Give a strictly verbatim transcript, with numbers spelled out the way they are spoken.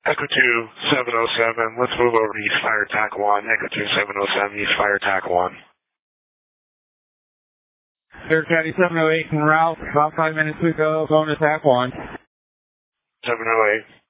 Echo two, seven oh seven, let's move over to East Fire Attack one. Echo two, seven oh seven, East Fire Attack one. Bearcat seven oh eight en route, about five minutes to go, going to Attack one. seven oh eight.